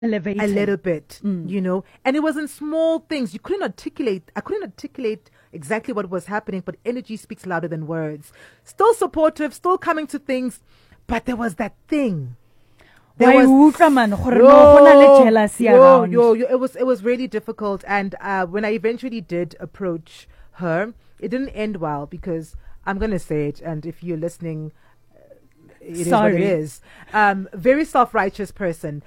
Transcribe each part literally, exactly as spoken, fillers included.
elevating a little bit, mm. you know, and it was in small things. You couldn't articulate, I couldn't articulate exactly what was happening, but energy speaks louder than words. Still supportive, still coming to things, but there was that thing. There was yo, yo, yo, yo, it was it was really difficult, and uh, when I eventually did approach her, it didn't end well because I'm gonna say it, and if you're listening, it Sorry. is what it is. Um, very self-righteous person.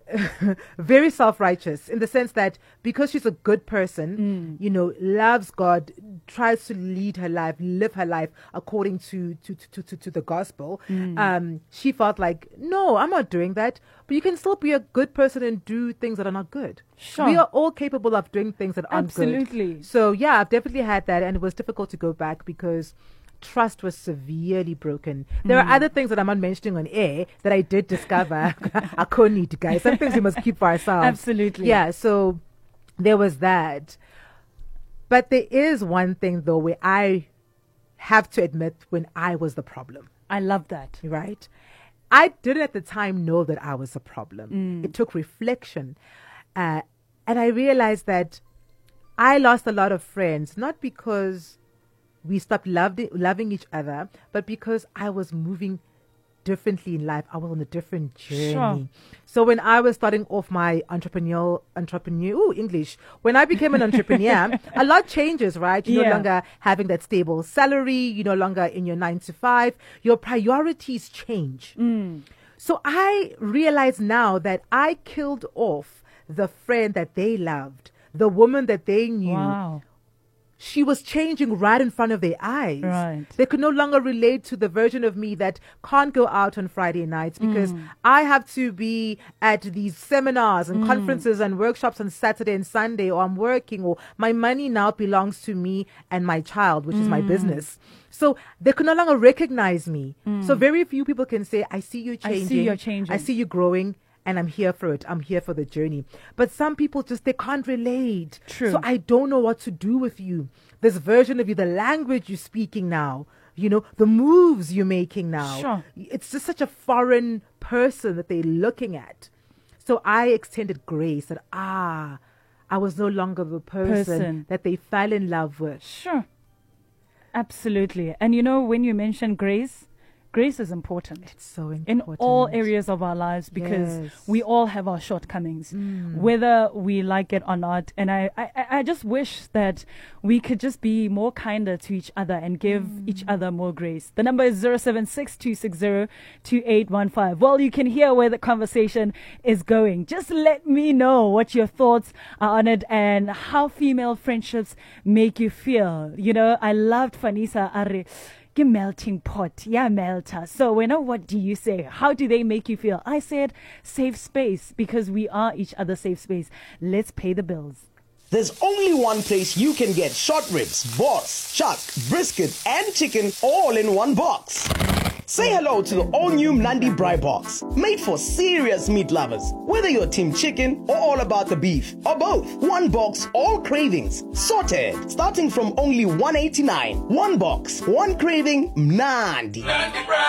Very self-righteous in the sense that because she's a good person, mm. you know, loves God, tries to lead her life, live her life according to to to to, to the gospel. Mm. Um, she felt like, no, I'm not doing that. But you can still be a good person and do things that are not good. Sure. We are all capable of doing things that aren't Absolutely. good. Absolutely. So yeah, I've definitely had that, and it was difficult to go back because trust was severely broken. There mm. are other things that I'm not mentioning on air that I did discover. I couldn't need, guys. Some things we must keep for ourselves. Absolutely. Yeah, so there was that. But there is one thing, though, where I have to admit when I was the problem. I love that. Right? I didn't at the time know that I was the problem. Mm. It took reflection. Uh, and I realized that I lost a lot of friends, not because we stopped loved, loving each other, but because I was moving differently in life. I was on a different journey. Sure. So when I was starting off my entrepreneurial, entrepreneur, ooh, English, when I became an entrepreneur, a lot changes, right? You're yeah. no longer having that stable salary. You're no longer in your nine to five. Your priorities change. Mm. So I realize now that I killed off the friend that they loved, the woman that they knew. Wow. She was changing right in front of their eyes. Right. They could no longer relate to the version of me that can't go out on Friday nights because mm. I have to be at these seminars and mm. conferences and workshops on Saturday and Sunday, or I'm working, or my money now belongs to me and my child, which mm. is my business. So they could no longer recognize me. Mm. So very few people can say, I see you changing. I see you changing. I see you growing. And I'm here for it. I'm here for the journey. But some people just, they can't relate. True. So I don't know what to do with you. This version of you, the language you're speaking now, you know, the moves you're making now. Sure. It's just such a foreign person that they're looking at. So I extended grace that, ah, I was no longer the person, person that they fell in love with. Sure. Absolutely. And you know, when you mention grace, grace is important. It's so important. In all areas of our lives, because yes. we all have our shortcomings, mm. whether we like it or not. And I, I, I just wish that we could just be more kinder to each other and give mm. each other more grace. The number is zero seven six two six zero two eight one five. Well, you can hear where the conversation is going. Just let me know what your thoughts are on it and how female friendships make you feel. You know, I loved Fanisa Are. Melting pot, yeah, melter. So, we know, what do you say? How do they make you feel? I said safe space, because we are each other's safe space. Let's pay the bills. There's only one place you can get short ribs, boss, chuck, brisket, and chicken all in one box. Say hello to the all-new Mnandi Braai Box, made for serious meat lovers. Whether you're team chicken or all about the beef, or both, one box, all cravings, sorted, starting from only one eighty-nine. One box, one craving, Mnandi.